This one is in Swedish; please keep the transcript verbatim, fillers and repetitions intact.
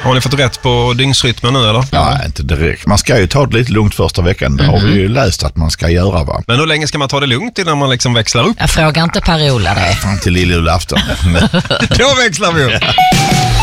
Har ni fått rätt på dygnsrytmen nu eller? Ja, inte direkt. Man ska ju ta det lite lugnt första veckan. Det har vi ju läst att man ska göra, va? Men hur länge ska man ta det lugnt innan man liksom växlar upp? Jag frågar inte Per-Ola det. Fram till lilla julafton. Då växlar vi upp.